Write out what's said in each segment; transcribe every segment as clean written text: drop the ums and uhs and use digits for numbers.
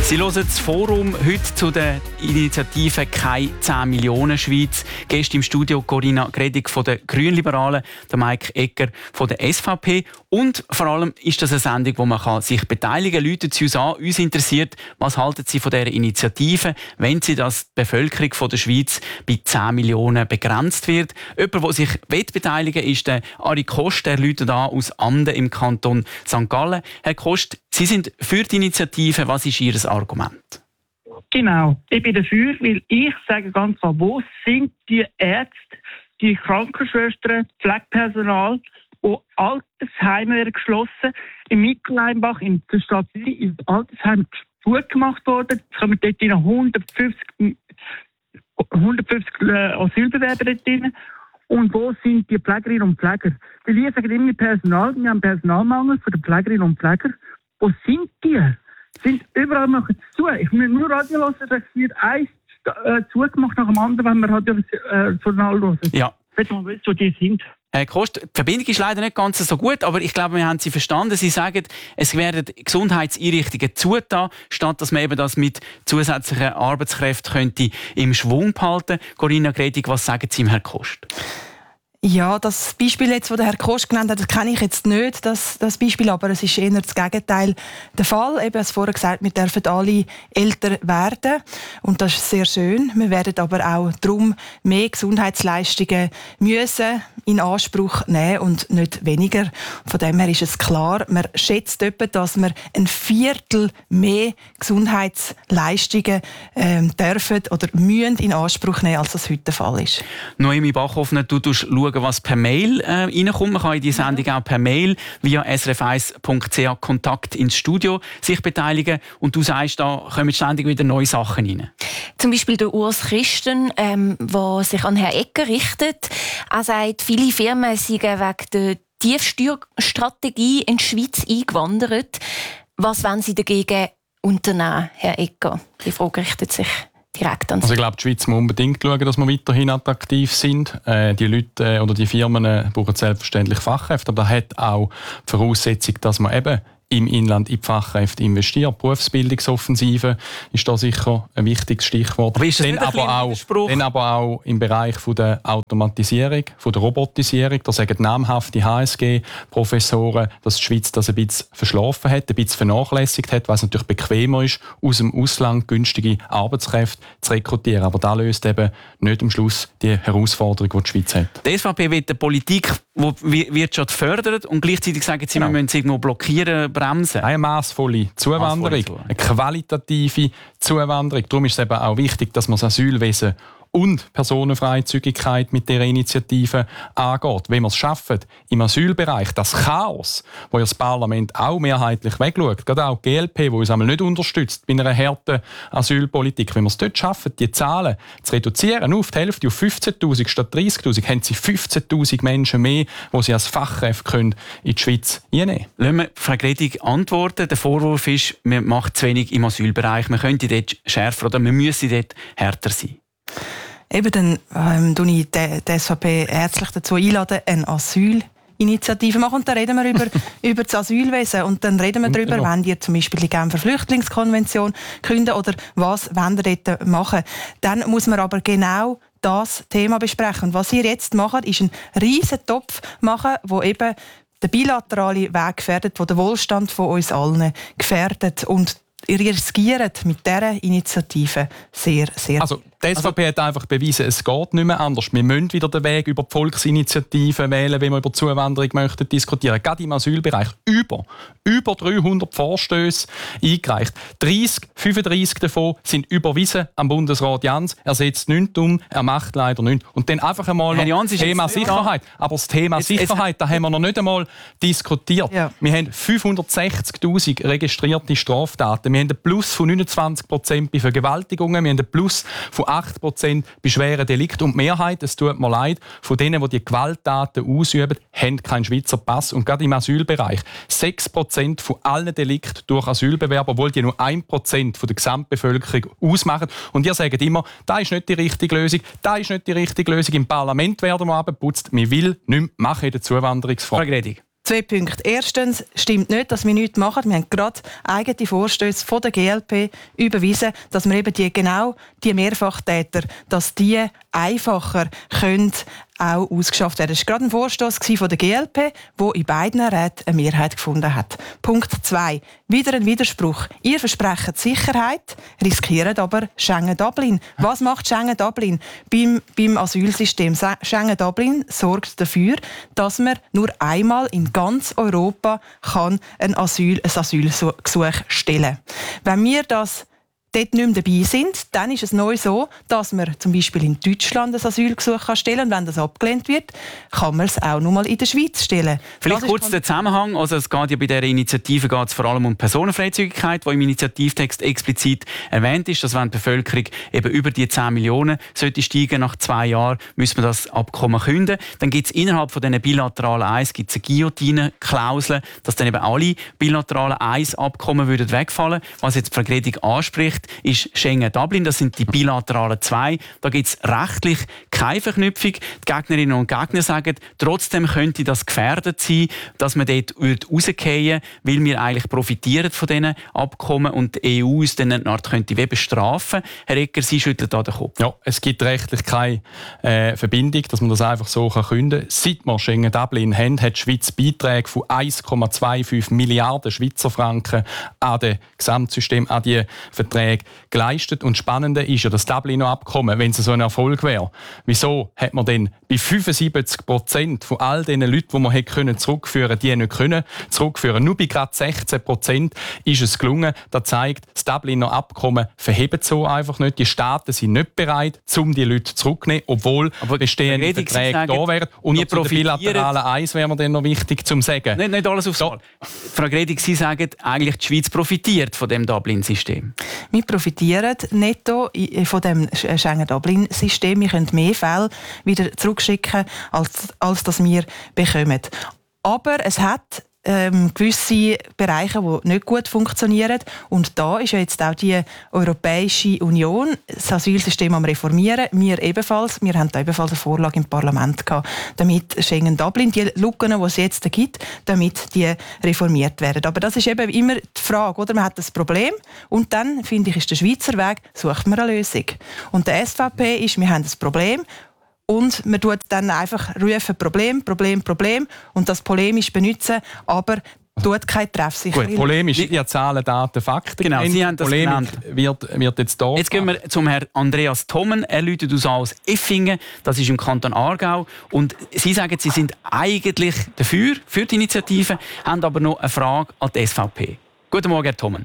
Sie hören das Forum heute zu der Initiative «Keine 10 Millionen Schweiz». Gäste im Studio Corinna Gredig von den Grünliberalen, der Mike Egger von der SVP. Und vor allem ist das eine Sendung, wo man sich beteiligen kann. Läuten Sie uns an. Uns interessiert, was halten Sie von dieser Initiative, wenn Sie, dass die Bevölkerung von der Schweiz bei 10 Millionen begrenzt wird. Jemand, der sich beteiligen will, ist der Ari Kost. Er läutet an aus Anden im Kanton St. Gallen. Herr Kost, Sie sind für die Initiative. Was ist Ihr Argument? Genau, ich bin dafür, weil ich sage ganz klar, wo sind die Ärzte, die Krankenschwestern, Pflegepersonal, wo Altersheime werden geschlossen. Im Mitteleinbach, in der Stadt Zürich, ist das Altersheim gut gemacht worden. Es kommen dort 150 Asylbewerber dort rein. Und wo sind die Pflegerinnen und Pfleger? Weil wir sagen immer Personal, wir haben Personalmangel für die Pflegerinnen und Pfleger. Wo sind die? Sind überall machen sie zu. Ich will nur Radio hören, dass wird eins zugemacht nach dem anderen, wenn wir Radio hören. Ja. Wenn man weiß, wo die sind. Herr Kost, die Verbindung ist leider nicht ganz so gut, aber ich glaube, wir haben Sie verstanden. Sie sagen, es werden Gesundheitseinrichtungen zugetan, statt dass man eben das mit zusätzlichen Arbeitskräften könnte im Schwung behalten. Corinna Gredig, was sagen Sie ihm, Herr Kost? Ja, das Beispiel, jetzt, das der Herr Kost genannt hat, das kenne ich jetzt nicht, das Beispiel, aber es ist eher das Gegenteil der Fall. Eben, als vorher gesagt, wir dürfen alle älter werden und das ist sehr schön. Wir werden aber auch darum mehr Gesundheitsleistungen müssen in Anspruch nehmen und nicht weniger. Von dem her ist es klar, man schätzt etwa, dass wir ein Viertel mehr Gesundheitsleistungen dürfen oder müssen in Anspruch nehmen, als das heute der Fall ist. Noemi Bachhoffner, du schauen, was per Mail reinkommt. Man kann in die Sendung auch per Mail via srf1.ch Kontakt ins Studio sich beteiligen. Und du sagst, da kommen ständig wieder neue Sachen rein. Zum Beispiel der Urs Christen, der sich an Herrn Egger richtet. Er sagt, viele Firmen sind wegen der Tiefsteuerstrategie in die Schweiz eingewandert. Was wollen Sie dagegen unternehmen, Herr Egger? Die Frage richtet sich direkt an Sie. Also ich glaube, die Schweiz muss unbedingt schauen, dass wir weiterhin attraktiv sind. Die Leute oder die Firmen brauchen selbstverständlich Fachkräfte, aber das hat auch die Voraussetzung, dass man eben im Inland in die Fachkräfte investiert. Berufsbildungsoffensive ist da sicher ein wichtiges Stichwort. Aber ist das dann aber auch im Bereich von der Automatisierung, von der Robotisierung. Da sagen namhafte HSG-Professoren, dass die Schweiz das ein bisschen verschlafen hat, ein bisschen vernachlässigt hat, weil es natürlich bequemer ist, aus dem Ausland günstige Arbeitskräfte zu rekrutieren. Aber das löst eben nicht am Schluss die Herausforderung, die die Schweiz hat. Die SVP will eine Politik, die Wirtschaft fördert und gleichzeitig sagen sie, wir müssen es irgendwo blockieren, bremsen. Eine massvolle Zuwanderung, eine qualitative Zuwanderung. Darum ist es eben auch wichtig, dass man das Asylwesen und Personenfreizügigkeit mit dieser Initiative angeht. Wenn wir es schaffen, im Asylbereich das Chaos, wo ja das Parlament auch mehrheitlich wegschaut, gerade auch die GLP, die uns einmal nicht unterstützt bei einer harten Asylpolitik, wenn wir es dort schaffen, die Zahlen zu reduzieren, auf die Hälfte, auf 15'000 statt 30'000, haben sie 15'000 Menschen mehr, die sie als Fachkräfte in die Schweiz einnehmen können. Lassen wir Frau Gredig antworten. Der Vorwurf ist, man macht zu wenig im Asylbereich. Man könnte dort schärfer oder man müsse dort härter sein. Eben, dann lade ich die SVP herzlich dazu einladen, eine Asylinitiative machen. Und dann reden wir über das Asylwesen. Und dann reden wir darüber, wenn ihr zum Beispiel die Genfer Flüchtlingskonvention künden oder was wollt ihr dort machen. Dann muss man aber genau das Thema besprechen. Und was ihr jetzt macht, ist einen riesen Topf machen, wo eben den bilateralen Weg gefährdet, wo den Wohlstand von uns allen gefährdet. Und ihr riskiert mit dieser Initiative sehr, sehr. Also die SVP hat einfach bewiesen, es geht nicht mehr anders. Wir müssen wieder den Weg über die Volksinitiative wählen, wenn wir über die Zuwanderung möchten diskutieren. Gerade im Asylbereich über 300 Vorstöße eingereicht. 35 davon sind überwiesen am Bundesrat Jans. Er setzt nichts um, er macht leider nichts. Und dann einfach einmal noch das Thema Sicherheit. Aber das Thema Sicherheit, da haben wir noch nicht einmal diskutiert. Ja. Wir haben 560'000 registrierte Straftaten. Wir haben einen Plus von 29% bei Vergewaltigungen. Wir haben einen Plus von 8% bei schweren Delikten. Und die Mehrheit, es tut mir leid, von denen, die Gewalttaten ausüben, haben keinen Schweizer Pass. Und gerade im Asylbereich 6% von allen Delikten durch Asylbewerber, obwohl die nur 1% von der Gesamtbevölkerung ausmachen. Und ihr sagt immer, das ist nicht die richtige Lösung, das ist nicht die richtige Lösung. Im Parlament werden wir abgeputzt. Wir will nichts machen in der Zuwanderungsfrage. Frau Gredig. 2 Punkte. Erstens stimmt nicht, dass wir nichts machen. Wir haben gerade eigene Vorstöße von der GLP überwiesen, dass wir eben die Mehrfachtäter, dass die einfacher können auch ausgeschafft werden. Das war gerade ein Vorstoß von der GLP, der in beiden Räten eine Mehrheit gefunden hat. Punkt 2. Wieder ein Widerspruch. Ihr versprecht Sicherheit, riskiert aber Schengen-Dublin. Was macht Schengen-Dublin beim Asylsystem? Schengen-Dublin sorgt dafür, dass man nur einmal in ganz Europa ein Asylgesuch stellen kann. Wenn wir das dort nicht mehr dabei sind, dann ist es neu so, dass man zum Beispiel in Deutschland ein Asylgesuch stellen kann. Und wenn das abgelehnt wird, kann man es auch noch mal in der Schweiz stellen. Vielleicht kurz den Zusammenhang. Also es geht ja bei dieser Initiative vor allem um Personenfreizügigkeit, die im Initiativtext explizit erwähnt ist, dass wenn die Bevölkerung eben über die 10 Millionen sollte steigen, nach 2 Jahren müssen wir das Abkommen künden. Dann gibt es innerhalb von diesen bilateralen Eins eine Guillotine-Klausel, dass dann eben alle bilateralen Eins-Abkommen wegfallen würden. Was jetzt Frau Gredig anspricht, ist Schengen-Dublin. Das sind die bilateralen 2. Da gibt es rechtlich keine Verknüpfung. Die Gegnerinnen und Gegner sagen, trotzdem könnte das gefährdet sein, dass man dort rausgehen würde, weil wir eigentlich profitieren von diesen Abkommen und die EU uns dann eine Art könnte bestrafen. Herr Egger, Sie schütteln da den Kopf. Ja, es gibt rechtlich keine Verbindung, dass man das einfach so künden kann. Seit wir Schengen-Dublin haben, hat die Schweiz Beiträge von 1,25 Milliarden Schweizer Franken an das Gesamtsystem, an die Verträge geleistet. Und das Spannende ist ja das Dubliner Abkommen, wenn es so ein Erfolg wäre. Wieso hat man denn bei 75% von all den Leuten, die man hätte zurückführen können, die nicht können zurückführen? Nur bei gerade 16% ist es gelungen. Das zeigt, das Dubliner Abkommen verhebt so einfach nicht. Die Staaten sind nicht bereit, um die Leute zurückzunehmen, obwohl bestehende Verträge da wären. Und zu den bilateralen Eins wäre mir dann noch wichtig zu sagen. Nicht alles aufs Mal. Frau Gredig, Sie sagen, eigentlich die Schweiz profitiert von dem Dublin-System. Wir profitieren netto von dem Schengen-Dublin-System. Wir können mehr Fälle wieder zurückschicken, als das wir bekommen. Aber es hat gewisse Bereiche, die nicht gut funktionieren. Und da ist ja jetzt auch die Europäische Union das Asylsystem am Reformieren. Wir ebenfalls. Wir haben da ebenfalls eine Vorlage im Parlament gehabt, damit Schengen-Dublin, die Lücken, die es jetzt gibt, damit die reformiert werden. Aber das ist eben immer die Frage, oder? Man hat das Problem und dann, finde ich, ist der Schweizer Weg, sucht man eine Lösung. Und der SVP ist, wir haben das Problem. Und man tut dann einfach rufen, Problem, Problem, Problem und das polemisch benutzen, aber tut keine Treffsicherheit. Gut, polemisch, ja, Zahlen, Daten, Fakten. Genau, Sie haben das Polemik wird jetzt da. Jetzt gehen wir zum Herrn Andreas Thommen. Er läutet aus Effingen, das ist im Kanton Aargau. Und Sie sagen, Sie sind eigentlich dafür, für die Initiative, haben aber noch eine Frage an die SVP. Guten Morgen, Herr Thommen.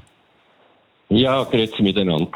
Ja, grüezi miteinander.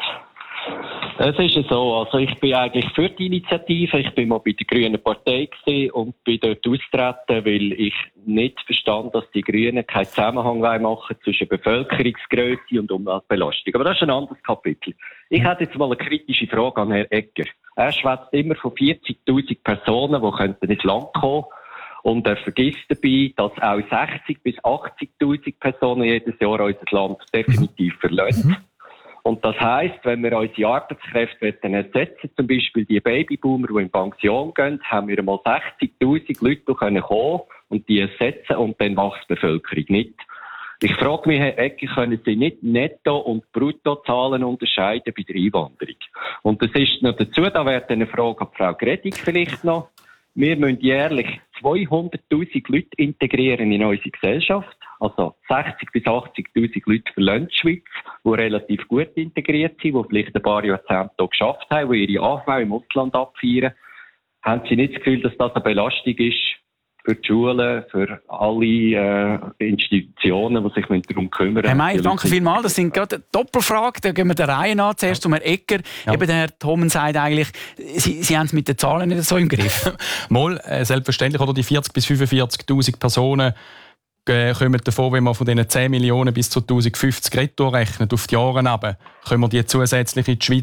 Es ist so, also ich bin eigentlich für die Initiative. Ich bin mal bei der Grünen Partei und bin dort austreten, weil ich nicht verstand, dass die Grünen keinen Zusammenhang machen zwischen Bevölkerungsgröße und Umweltbelastung. Aber das ist ein anderes Kapitel. Ich hätte jetzt mal eine kritische Frage an Herrn Egger. Er schwätzt immer von 40'000 Personen, die ins Land kommen könnten. Und er vergisst dabei, dass auch 60'000 bis 80'000 Personen jedes Jahr unser Land definitiv verlassen. Und das heisst, wenn wir unsere Arbeitskräfte ersetzen, zum Beispiel die Babyboomer, die in Pension gehen, haben wir mal 60'000 Leute, die kommen und die ersetzen und dann wächst die Bevölkerung nicht. Ich frage mich, Herr Egger, können Sie nicht Netto- und Bruttozahlen unterscheiden bei der Einwanderung? Und das ist noch dazu, da wäre eine Frage an Frau Gredig vielleicht noch. Wir müssen jährlich 200'000 Leute integrieren in unsere Gesellschaft. Also 60'000 bis 80'000 Leute verlassen die Schweiz, die relativ gut integriert sind, die vielleicht ein paar Jahrzehnte hier geschafft haben, die ihre Anfälle im Ausland abfeiern. Haben Sie nicht das Gefühl, dass das eine Belastung ist für die Schulen, für alle Institutionen, die sich darum kümmern? Herr Meier, danke vielmals. Das sind gerade Doppelfragen. Da gehen wir der Reihe nach. Zuerst zum Herrn Egger. Ja. Eben der Herr Thommen sagt eigentlich, Sie haben es mit den Zahlen nicht so im Griff. Mal, selbstverständlich, oder die 40'000 bis 45'000 Personen kommen davon, wenn man von diesen 10 Millionen bis zu 1050 Retour rechnet, auf die Jahre runter, können wir die zusätzlich in die Schweiz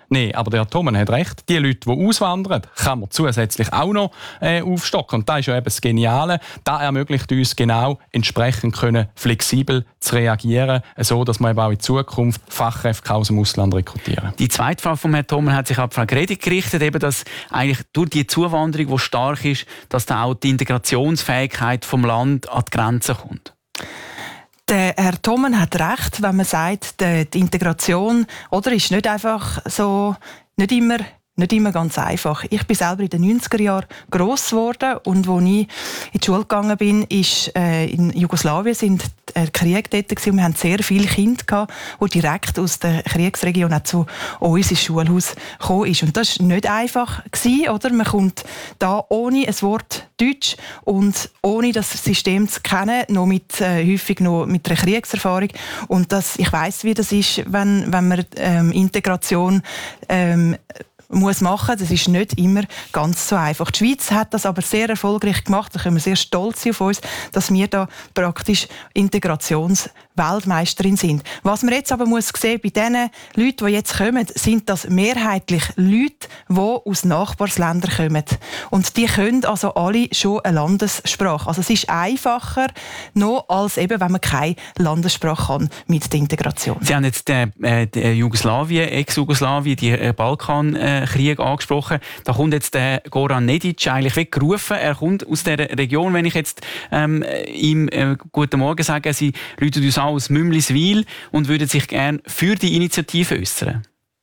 Nein, aber der Herr Thomann hat recht. Die Leute, die auswandern, kann man zusätzlich auch noch aufstocken. Und das ist ja eben das Geniale. Das ermöglicht uns genau entsprechend flexibel zu reagieren, so dass wir eben auch in Zukunft Fachkräfte aus dem Ausland rekrutieren. Die zweite Frage von Herrn Thomann hat sich an Frau Gredig gerichtet, eben, dass eigentlich durch die Zuwanderung, die stark ist, dass da auch die Integrationsfähigkeit vom Land an die Grenzen kommt. Der Herr Thomann hat recht, wenn man sagt, die Integration ist nicht einfach so, nicht immer ganz einfach. Ich bin selber in den 90er Jahren gross geworden und als ich in die Schule gegangen bin, ist in Jugoslawien sind Krieg dort gewesen. Wir hatten sehr viele Kinder, die direkt aus der Kriegsregion auch zu uns ins Schulhaus gekommen sind. Und das war nicht einfach gewesen, oder? Man kommt da ohne ein Wort Deutsch und ohne das System zu kennen, häufig noch mit einer Kriegserfahrung. Und ich weiss, wie das ist, wenn man Integration muss machen. Das ist nicht immer ganz so einfach. Die Schweiz hat das aber sehr erfolgreich gemacht. Da können wir sehr stolz sein auf uns, dass wir da praktisch Integrationsweltmeisterin sind. Was man jetzt aber muss sehen, bei diesen Leuten, die jetzt kommen, sind das mehrheitlich Leute, die aus Nachbarländern kommen. Und die können also alle schon eine Landessprache. Also es ist einfacher noch, als eben, wenn man keine Landessprache kann mit der Integration. Sie haben jetzt Jugoslawien, Ex-Jugoslawien, die Balkankrieg angesprochen. Da kommt jetzt der Goran Nedic eigentlich weggerufen. Er kommt aus der Region, wenn ich jetzt ihm guten Morgen sage. Sie rufen uns an aus Mümliswil und würden sich gerne für die Initiative äußern.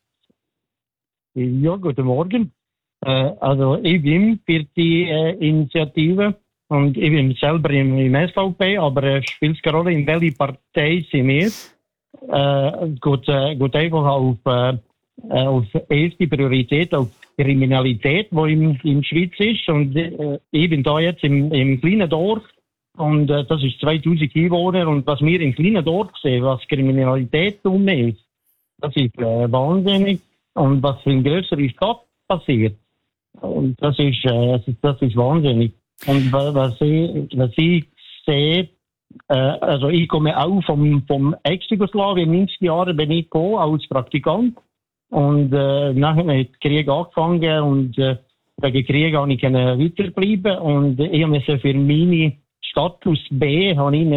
Ja, guten Morgen. Also ich bin für die Initiative und ich bin selber im SVP, aber spielt es keine Rolle, in welche Partei sind wir. Geht einfach auf erste Priorität auf Kriminalität, die in der Schweiz ist. Und ich bin da jetzt im kleinen Dorf und das ist 2000 Einwohner. Und was wir im kleinen Dorf sehen, was Kriminalität ist, das ist wahnsinnig. Und was in größeren Stadt passiert, und das ist wahnsinnig. Und was ich sehe, also ich komme auch vom Ex-Jugoslawien, in 90 Jahren bin ich gekommen als Praktikant. Und nachher hat der Krieg angefangen und wegen Krieg konnte ich weiterbleiben. Und ich musste für meine Status B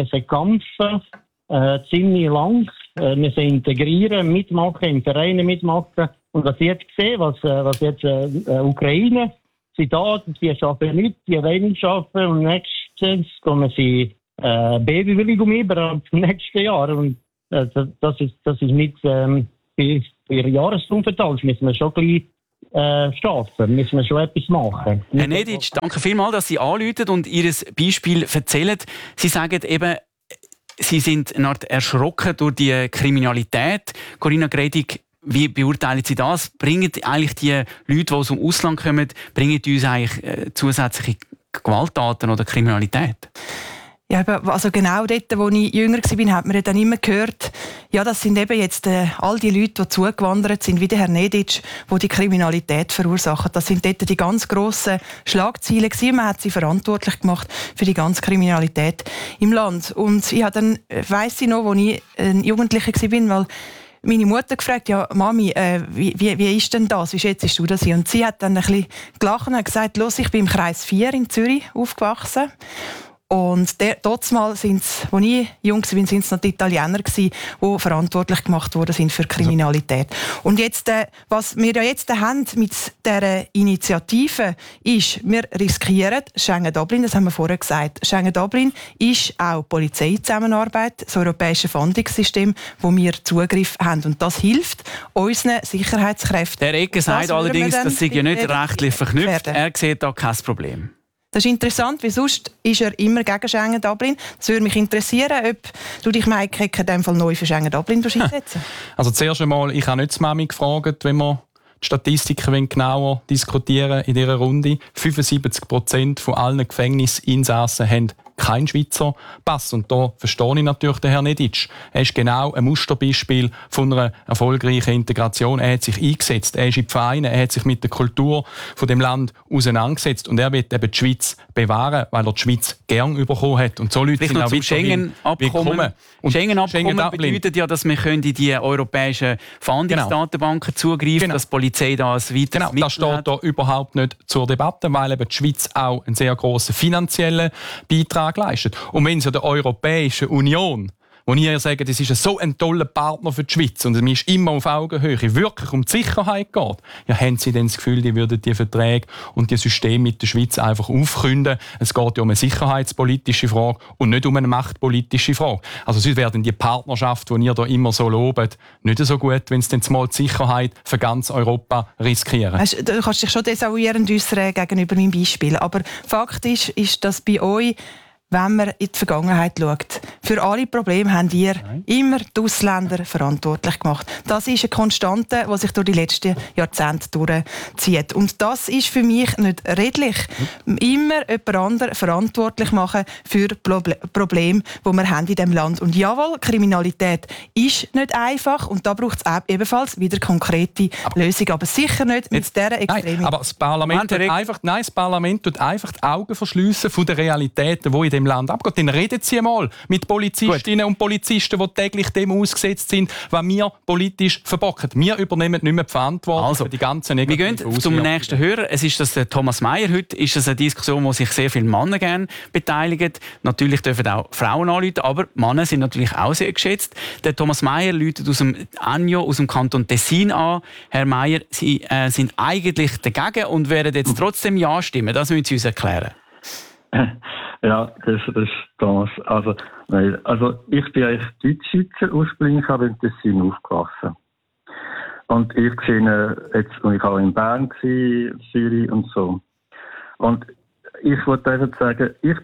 kämpfen, ziemlich lang, müssen integrieren, mitmachen, in Vereinen mitmachen. Und was ich jetzt sehe, was jetzt Ukraine, sie da, die arbeiten nicht, die wollen nicht arbeiten und nächstes kommen sie B-Bewilligung über im nächsten Jahr. Und das ist nicht für Jahresaufenthalt müssen wir schon gleich strafen, müssen wir schon etwas machen. Herr Nedic, danke vielmals, dass Sie anrufen und Ihr Beispiel erzählen. Sie sagen eben, Sie sind erschrocken durch die Kriminalität. Corinna Gredig, wie beurteilen Sie das? Bringen eigentlich die Leute, die aus dem Ausland kommen, bringen uns eigentlich zusätzliche Gewalttaten oder Kriminalität? Ja, also genau dort, wo ich jünger war, hat man dann immer gehört, ja, das sind eben jetzt all die Leute, die zugewandert sind, wie der Herr Nedic, die Kriminalität verursachen. Das sind dort die ganz grossen Schlagzeilen gewesen. Man hat sie verantwortlich gemacht für die ganze Kriminalität im Land. Und ich habe dann, weiss ich noch, als ich ein Jugendlicher war, weil meine Mutter gefragt, ja, Mami, wie ist denn das? Wie schätzt du das? Und sie hat dann ein bisschen gelacht und gesagt, los, ich bin im Kreis 4 in Zürich aufgewachsen. Und dort mal als ich jung war, sind es noch die Italiener gewesen, die verantwortlich gemacht worden sind für Kriminalität. Und jetzt, was wir ja jetzt haben mit dieser Initiative ist, wir riskieren Schengen-Dublin, das haben wir vorher gesagt. Schengen-Dublin ist auch Polizeizusammenarbeit, das europäische Fahndungssystem, wo wir Zugriff haben. Und das hilft unseren Sicherheitskräften. Der Egger sagt allerdings, das sei ja nicht rechtlich verknüpft. Er sieht da kein Problem. Das ist interessant, weil sonst ist er immer gegen Schengen-Dublin. Das würde mich interessieren, ob du dich, Mike Hecker, in dem Fall neu für Schengen-Dublin einsetzen. Also zuerst einmal, ich habe nicht die Mami gefragt, wenn wir die Statistiken genauer diskutieren in dieser Runde. 75% von allen Gefängnisinsassen haben keinen Schweizer Pass. Und da verstehe ich natürlich den Herrn Neditsch. Er ist genau ein Musterbeispiel von einer erfolgreichen Integration. Er hat sich eingesetzt, er ist in die Vereine, er hat sich mit der Kultur von dem Land auseinandergesetzt und er will eben die Schweiz bewahren, weil er die Schweiz gern bekommen hat. Und so Leute sind auch Schengen-Abkommen. Schengen-Abkommen bedeutet ja, dass wir in die europäischen Fahndungsdatenbanken zugreifen, dass die Polizei da ein weiteres das steht da überhaupt nicht zur Debatte, weil eben die Schweiz auch einen sehr grossen finanziellen Beitrag leistet. Und wenn es ja der Europäischen Union, wo ihr sagt, das ist so ein toller Partner für die Schweiz und man ist immer auf Augenhöhe, wirklich um die Sicherheit geht, ja, haben Sie denn das Gefühl, die würden die Verträge und die Systeme mit der Schweiz einfach aufkünden? Es geht ja um eine sicherheitspolitische Frage und nicht um eine machtpolitische Frage. Also sonst werden die Partnerschaft, die ihr da immer so lobt, nicht so gut, wenn sie dann mal die Sicherheit für ganz Europa riskieren. Du kannst dich schon desavouierend äußern gegenüber meinem Beispiel, aber Fakt ist, dass bei euch, wenn man in die Vergangenheit schaut, für alle Probleme haben ihr immer die Ausländer verantwortlich gemacht. Das ist eine Konstante, die sich durch die letzten Jahrzehnte durchzieht. Und das ist für mich nicht redlich. Immer jemand anderen verantwortlich machen für Probleme, die wir haben in diesem Land. Und jawohl, Kriminalität ist nicht einfach und da braucht es ebenfalls wieder konkrete Lösungen. Aber sicher nicht mit dieser Extremen. Nein, aber das Parlament tut einfach die Augen verschliessen von den Realitäten, die in dem Land abgeht. Dann reden Sie mal mit Polizistinnen und Polizisten, die täglich dem ausgesetzt sind, was wir politisch verbocken. Wir übernehmen nicht mehr die Verantwortung für die ganzen negativen Auswirkungen. Wir gehen zum nächsten Hörer. Es ist das Thomas Meyer. Heute ist das eine Diskussion, wo sich sehr viele Männer gerne beteiligen. Natürlich dürfen auch Frauen anrufen, aber Männer sind natürlich auch sehr geschätzt. Der Thomas Meyer ruft aus dem Agno, aus dem Kanton Tessin an. Herr Meyer, Sie sind eigentlich dagegen und werden jetzt trotzdem Ja stimmen. Das müssen Sie uns erklären. Ja, das ist Thomas. Also ich bin eigentlich Deutschschweizer ursprünglich, aber in Tessin aufgewachsen. Und ich sehe jetzt, ich war auch in Bern, Zürich und so. Und ich wollte einfach sagen, ich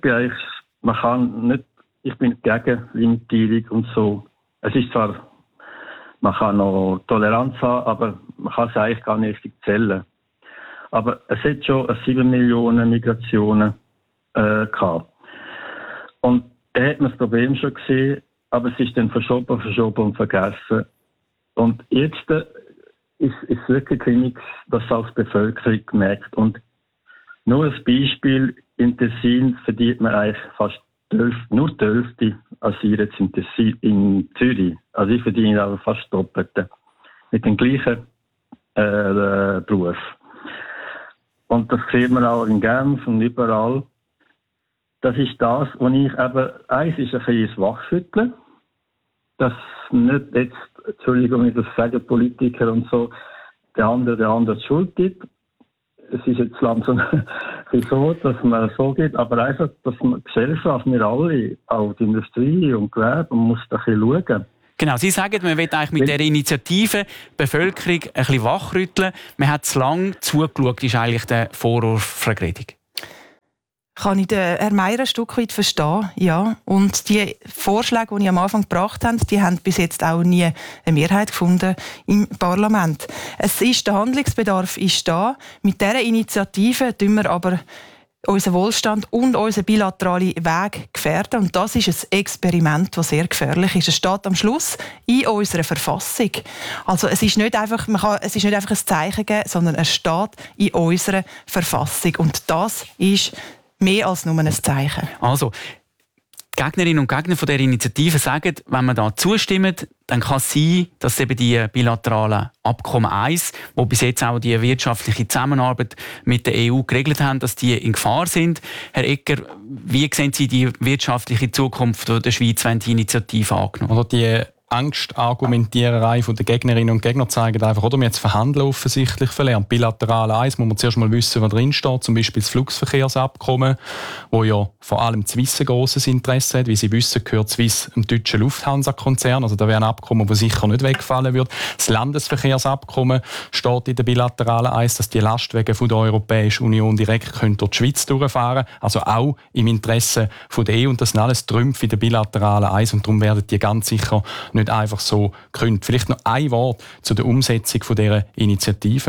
bin gegen Limitierung und so. Es ist zwar, man kann noch Toleranz haben, aber man kann es eigentlich gar nicht richtig zählen. Aber es hat schon 7 Millionen Migrationen gehabt. Und da hat man das Problem schon gesehen, aber es ist dann verschoben und vergessen. Und jetzt ist wirklich nichts, das als Bevölkerung merkt. Und nur ein Beispiel, in Tessin verdient man eigentlich fast nur die Hälfte als ihr jetzt in Zürich. Also ich verdiene aber fast das Doppelte. Mit dem gleichen Beruf. Und das sieht man auch in Genf und überall. Das ist das, was ich eben, eins ist ein bisschen das Wachschütteln, dass nicht jetzt, Entschuldigung, ich das sage, Politiker und so, der andere die Schuld gibt. Es ist jetzt langsam so, dass man so geht, aber einfach, dass man die Gesellschaft, wir alle, auch die Industrie und Gewerbe, man muss da ein bisschen schauen. Genau, Sie sagen, man will eigentlich mit dieser Initiative die Bevölkerung ein bisschen wachrütteln. Man hat zu lange zugeschaut, ist eigentlich der Vorwurf, Frau Gredig. Kann ich den Herrn Meyer ein Stück weit verstehen, ja. Und die Vorschläge, die ich am Anfang gebracht habe, die haben bis jetzt auch nie eine Mehrheit gefunden im Parlament. Der Handlungsbedarf ist da. Mit dieser Initiative tun wir aber unseren Wohlstand und unseren bilateralen Weg gefährden. Und das ist ein Experiment, das sehr gefährlich ist. Es steht am Schluss in unserer Verfassung. Also es ist nicht einfach, es ist nicht einfach ein Zeichen geben, sondern es steht in unserer Verfassung. Und das ist mehr als nur ein Zeichen. Also, die Gegnerinnen und Gegner von der Initiative sagen, wenn man da zustimmt, dann kann es sein, dass eben die bilateralen Abkommen 1, wo bis jetzt auch die wirtschaftliche Zusammenarbeit mit der EU geregelt haben, dass die in Gefahr sind. Herr Egger, wie sehen Sie die wirtschaftliche Zukunft der Schweiz, wenn die Initiative angenommen wird? Die Angst-Argumentiererei der Gegnerinnen und Gegner zeigt einfach, oder wir jetzt verhandeln offensichtlich verlernt. Bilateral 1 muss man zuerst mal wissen, was drin steht. Zum Beispiel das Flugverkehrsabkommen, wo ja vor allem Swiss ein grosses Interesse hat. Wie Sie wissen, gehört Swiss einem deutschen Lufthansa-Konzern. Also da wäre ein Abkommen, das sicher nicht wegfallen wird. Das Landesverkehrsabkommen steht in der bilateralen 1, dass die Lastwagen von der Europäischen Union direkt durch die Schweiz durchfahren können. Also auch im Interesse der EU. Und das sind alles Trümpfe in der bilateralen 1. Und darum werden die ganz sicher nicht einfach so gekündigt. Vielleicht noch ein Wort zu der Umsetzung dieser Initiative.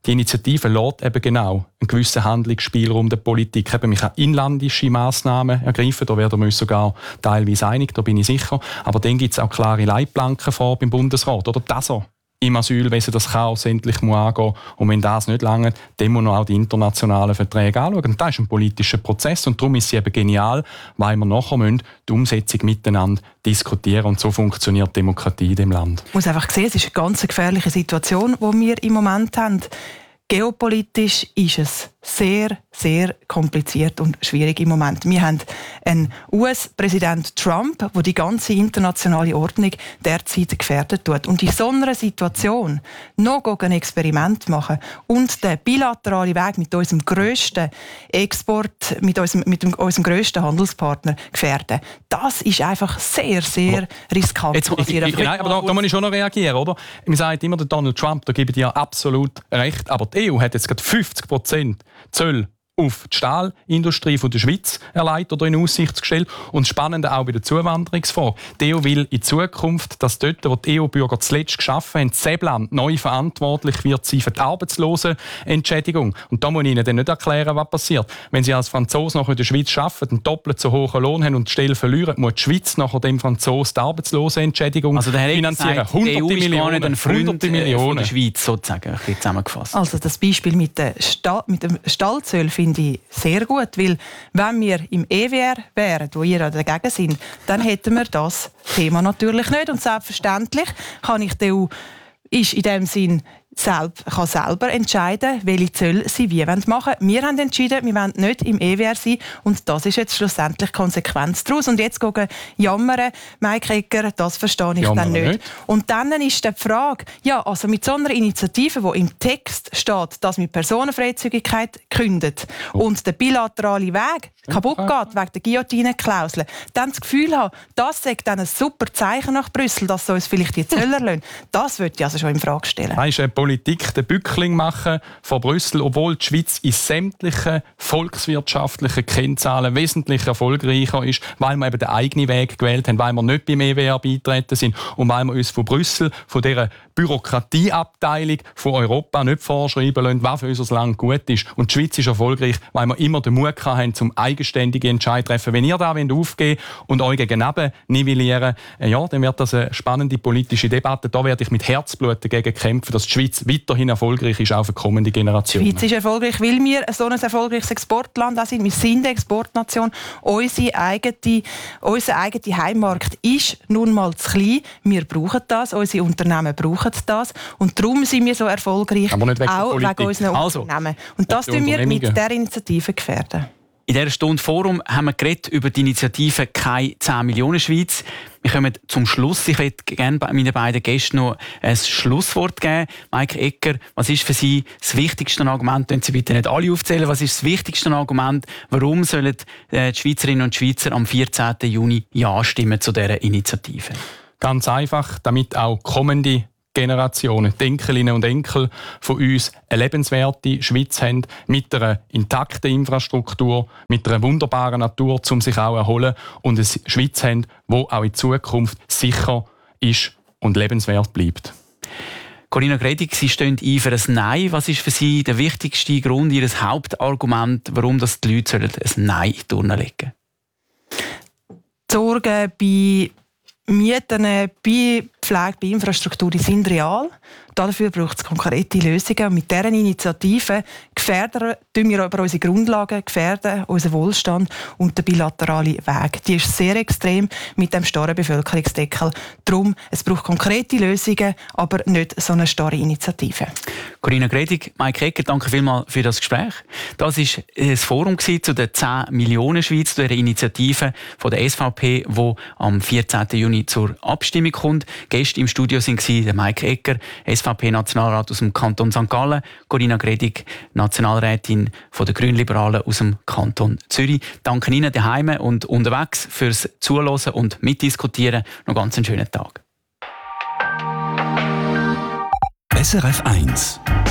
die Initiative lässt eben genau einen gewissen Handlungsspielraum der Politik. Eben, man kann inländische Massnahmen ergreifen, da werden wir uns sogar teilweise einig, da bin ich sicher. Aber dann gibt es auch klare Leitplanken vor beim Bundesrat, oder dass er im Asylwesen das Chaos endlich angehen muss. Und wenn das nicht lange, dann muss man auch die internationalen Verträge anschauen. Und das ist ein politischer Prozess und darum ist sie eben genial, weil wir nachher die Umsetzung miteinander diskutieren und so funktioniert Demokratie in dem Land. Ich muss einfach sehen, es ist eine ganz gefährliche Situation, die wir im Moment haben. Geopolitisch ist es sehr, sehr kompliziert und schwierig im Moment. Wir haben einen US-Präsident Trump, der die ganze internationale Ordnung derzeit gefährdet tut. Und in so einer Situation noch ein Experiment machen und den bilateralen Weg mit unserem grössten Export, mit unserem grössten Handelspartner gefährden, das ist einfach sehr, sehr riskant. Nein, aber da muss ich schon noch reagieren, oder? Man sagt immer, der Donald Trump, da gebe ich dir absolut recht, aber die EU hat jetzt gerade 50% Zölle auf die Stahlindustrie von der Schweiz erleidet oder in Aussicht gestellt. Und spannend auch bei der Zuwanderungsfrage. Die EU will in Zukunft, dass dort, wo die EU-Bürger zuletzt geschaffen haben, das Land neu verantwortlich wird sein für die Arbeitslosenentschädigung. Und da muss ich Ihnen dann nicht erklären, was passiert. Wenn Sie als Franzose noch in der Schweiz arbeiten, einen doppelt so hohen Lohn haben und die Stelle verlieren, muss die Schweiz nachher dem Franzosen die Arbeitslosenentschädigung finanzieren. Gesagt, die EU ist gar nicht ein Freund von der Schweiz, sozusagen, zusammengefasst. Also das Beispiel mit dem Stahlzöl finde ich sehr gut, weil wenn wir im EWR wären, wo ihr dagegen sind, dann hätten wir das Thema natürlich nicht. Und selbstverständlich kann ich die EU ist in dem Sinn kann selber entscheiden, welche Zölle sie wie machen wollen. Wir haben entschieden, wir wollen nicht im EWR sein und das ist jetzt schlussendlich Konsequenz daraus. Und jetzt gehen jammern, Mike Egger, das verstehe ich dann nicht. Und dann ist die Frage, ja, also mit so einer Initiative, wo im Text steht, dass mit Personenfreizügigkeit kündet und der bilaterale Weg kaputt geht wegen der Guillotine-Klausel, dann das Gefühl haben, das sagt dann ein super Zeichen nach Brüssel, dass sie uns vielleicht die Zölle lassen. Das würde ich also schon in Frage stellen. Politik den Bückling machen von Brüssel, obwohl die Schweiz in sämtlichen volkswirtschaftlichen Kennzahlen wesentlich erfolgreicher ist, weil wir eben den eigenen Weg gewählt haben, weil wir nicht beim EWR beitreten sind und weil wir uns von Brüssel, von dieser Bürokratieabteilung von Europa nicht vorschreiben lassen, was für unser Land gut ist. Und die Schweiz ist erfolgreich, weil wir immer den Mut haben, zum eigenständigen Entscheid zu treffen. Wenn ihr da aufgehen und euch gegenüber nivellieren, ja, dann wird das eine spannende politische Debatte. Da werde ich mit Herzblut dagegen kämpfen, dass die Schweiz weiterhin erfolgreich ist, auch für kommende Generationen. Die Schweiz ist erfolgreich, weil wir so ein erfolgreiches Exportland sind. Wir sind eine Exportnation. Unser eigener Heimmarkt ist nun mal zu klein. Wir brauchen das, unsere Unternehmen brauchen das. Und darum sind wir so erfolgreich, auch wegen unseren Unternehmen. Und das tun wir mit dieser Initiative gefährden. In dieser Stunde Forum haben wir geredet über die Initiative «Keine 10 Millionen Schweiz». Wir kommen zum Schluss. Ich würde gerne meinen beiden Gästen noch ein Schlusswort geben. Mike Egger, was ist für Sie das wichtigste Argument? Können Sie bitte nicht alle aufzählen. Was ist das wichtigste Argument? Warum sollen die Schweizerinnen und Schweizer am 14. Juni Ja stimmen zu dieser Initiative? Ganz einfach, damit auch kommende Generationen, die Enkelinnen und Enkel von uns eine lebenswerte Schweiz haben, mit einer intakten Infrastruktur, mit einer wunderbaren Natur, um sich auch zu erholen und eine Schweiz haben, die auch in Zukunft sicher ist und lebenswert bleibt. Corinna Gredig, Sie stehen ein für ein Nein. Was ist für Sie der wichtigste Grund, Ihr Hauptargument, warum das die Leute ein Nein in die Urne legen sollen? Die Sorgen bei Mieten, bei Pflege, bei Infrastruktur, die sind real. Dafür braucht es konkrete Lösungen. Und mit dieser Initiative gefährden wir aber unsere Grundlagen, gefährden unseren Wohlstand und den bilateralen Weg. Die ist sehr extrem mit dem starren Bevölkerungsdeckel. Darum, es braucht konkrete Lösungen, aber nicht so eine starre Initiative. Corinna Gredig, Mike Egger, danke vielmals für das Gespräch. Das war das Forum zu der 10 Millionen Schweiz, zu dieser Initiative von der SVP, die am 14. Juni zur Abstimmung kommt. Gäste im Studio waren der Mike Egger, SVP-Nationalrat aus dem Kanton St. Gallen, Corinna Gredig, Nationalrätin von der Grünliberalen aus dem Kanton Zürich. Danke Ihnen daheim und unterwegs fürs Zuhören und Mitdiskutieren. Noch ganz einen schönen Tag. SRF 1